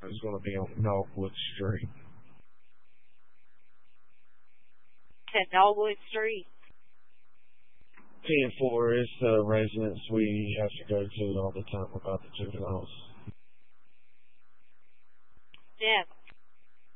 is going to be on Dogwood Street. At Dogwood Street. 10-4 is the residence we have to go to all the time about the juveniles. Yeah.